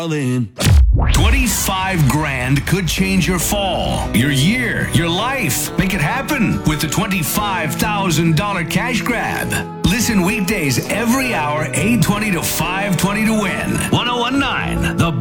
in. 25 grand could change your fall, your year, your life. Make it happen with the $25,000 cash grab. Listen weekdays every hour, 8:20 to 5:20 to win. 1019, the